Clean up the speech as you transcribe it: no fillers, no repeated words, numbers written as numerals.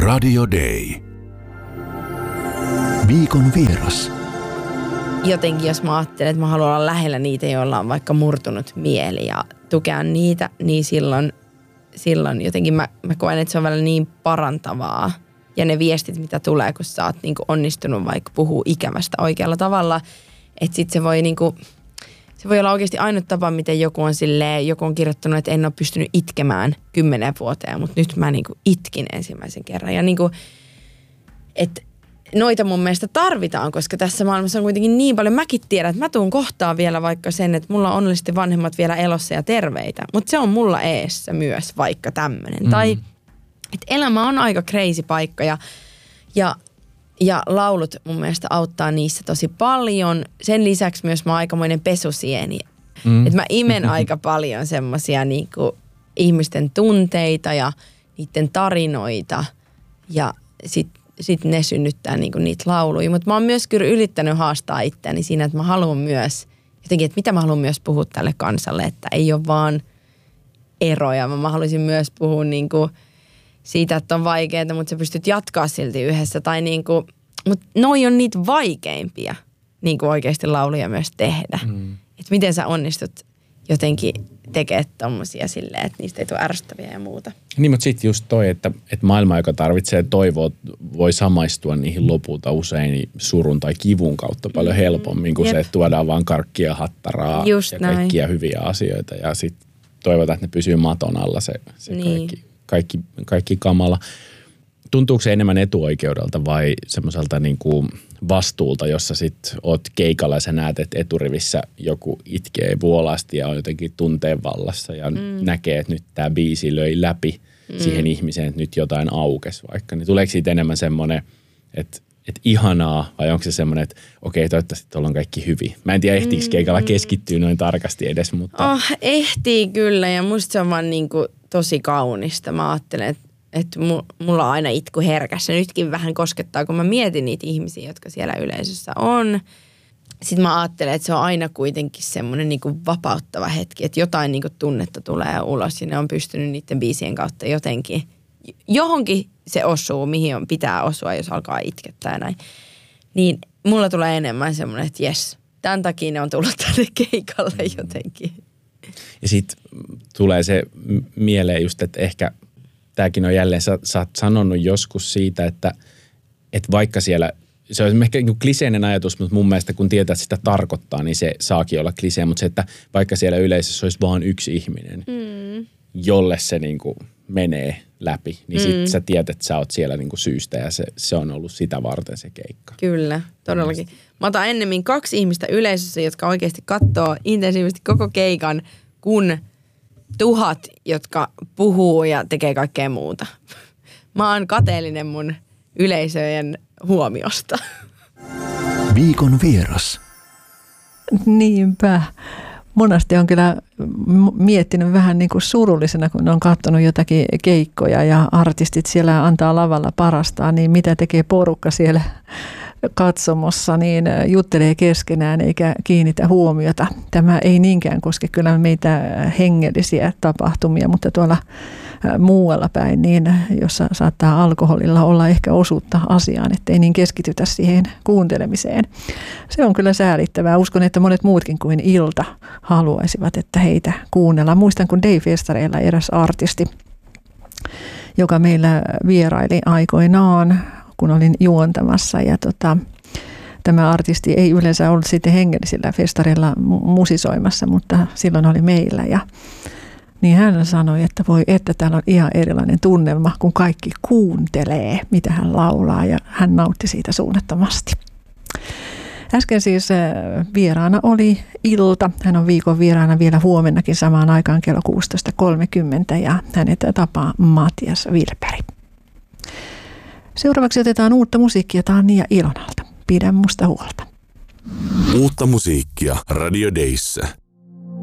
Radio Day. Viikon vieras. Jotenkin jos mä ajattelen, että mä haluan olla lähellä niitä, joilla on vaikka murtunut mieli ja tukea niitä, niin silloin jotenkin mä koen, että se on välillä niin parantavaa. Ja ne viestit, mitä tulee, kun sä oot niinku onnistunut vaikka puhuu ikävästä oikealla tavalla, että sit se voi olla oikeasti ainut tapa, miten joku on kirjoittanut, että en ole pystynyt itkemään 10 vuoteen, mutta nyt mä niinku itkin ensimmäisen kerran. Ja niinku, että noita mun mielestä tarvitaan, koska tässä maailmassa on kuitenkin niin paljon. Mäkin tiedän, että mä tuun kohtaan vielä vaikka sen, että mulla on onnellisesti vanhemmat vielä elossa ja terveitä, mutta se on mulla eessä myös vaikka tämmöinen. Tai että elämä on aika crazy paikka ja laulut mun mielestä auttaa niissä tosi paljon. Sen lisäksi myös mä oon aikamoinen pesusieni. Että mä imen aika paljon semmosia niinku ihmisten tunteita ja niiden tarinoita ja sit ne synnyttää niinku niitä lauluja. Mutta mä oon myös kyllä yrittänyt haastaa itseäni siinä, että mä haluan myös jotenkin, että mitä mä haluan myös puhua tälle kansalle, että ei ole vaan eroja. Mä haluaisin myös puhua niinku siitä, että on vaikeaa, mutta sä pystyt jatkaa silti yhdessä. Tai niinku, mutta noi on niitä vaikeimpia niinku oikeasti lauluja myös tehdä. Että miten sä onnistut jotenkin tekemään tommosia silleen, että niistä ei tule ärsyttäviä ja muuta. Niin, mutta sitten just toi, että maailma, joka tarvitsee toivoa, voi samaistua niihin lopulta usein surun tai kivun kautta paljon helpommin kuin se, että tuodaan vaan karkkia, hattaraa just ja kaikkia hyviä asioita. Ja sitten toivotaan, että ne pysyy maton alla se niin. kaikki kamala. Tuntuuko se enemmän etuoikeudelta vai semmoiselta niinku vastuulta, jossa sit oot keikalla ja sä näet, että eturivissä joku itkee vuolaasti ja on jotenkin tunteen vallassa ja näkee, että nyt tää biisi löi läpi siihen ihmiseen, että nyt jotain aukesi vaikka. Niin tuleeko siitä enemmän semmoinen, että ihanaa vai onko se semmoinen, että okei, toivottavasti tuolla on kaikki hyvin. Mä en tiedä, ehtiikö keikalla keskittyä noin tarkasti edes, mutta ehtii kyllä ja musta se on vaan niinku tosi kaunista. Mä ajattelen, että mulla on aina itku herkässä. Nytkin vähän koskettaa, kun mä mietin niitä ihmisiä, jotka siellä yleisössä on. Sitten mä ajattelen, että se on aina kuitenkin semmoinen niinku vapauttava hetki, että jotain niinku tunnetta tulee ulos ja ne on pystynyt niiden biisien kautta jotenkin. Johonkin se osuu, mihin pitää osua, jos alkaa itkettää ja näin. Niin mulla tulee enemmän semmoinen, että jes, tämän takia ne on tullut tänne keikalle jotenkin. Ja sitten tulee se mieleen just, että ehkä tämäkin on jälleen, sä oot sanonut joskus siitä, että vaikka siellä, se on ehkä niin kliseinen ajatus, mutta mun mielestä kun tietää, että sitä tarkoittaa, niin se saakin olla klisee, mutta se, että vaikka siellä yleisössä olisi vaan yksi ihminen, jolle se niin kuin menee läpi, niin sit sä tiedät, että sä oot siellä niin kuin syystä ja se on ollut sitä varten se keikka. Kyllä, todellakin. Mä otan ennemmin 2 ihmistä yleisössä, jotka oikeasti katsoo intensiivisesti koko keikan, kun 1000, jotka puhuu ja tekee kaikkea muuta. Mä oon kateellinen mun yleisöjen huomiosta. Viikon vieras. Niinpä. Monesti on kyllä miettinyt vähän niin kuin surullisena, kun on katsonut jotakin keikkoja ja artistit siellä antaa lavalla parastaan, niin mitä tekee porukka siellä katsomossa, niin juttelee keskenään eikä kiinnitä huomiota. Tämä ei niinkään koske kyllä meitä hengellisiä tapahtumia, mutta tuolla muualla päin, niin jossa saattaa alkoholilla olla ehkä osuutta asiaan, ettei niin keskitytä siihen kuuntelemiseen. Se on kyllä säälittävää. Uskon, että monet muutkin kuin Ilta haluaisivat, että heitä kuunnellaan. Muistan, kun Day-festareilla eräs artisti, joka meillä vieraili aikoinaan, kun olin juontamassa ja tämä artisti ei yleensä ollut sitten hengellisillä festareilla musisoimassa, mutta silloin oli meillä ja niin hän sanoi, että voi että täällä on ihan erilainen tunnelma, kun kaikki kuuntelee, mitä hän laulaa ja hän nautti siitä suunnattomasti. Äsken siis vieraana oli Ilta. Hän on viikon vieraana vielä huomennakin samaan aikaan kello 16.30 ja hänet tapaa Matias Vilperi. Seuraavaksi otetaan uutta musiikkia Tania Ilonalta. Pidä musta huolta. Uutta musiikkia Radio Dayssä.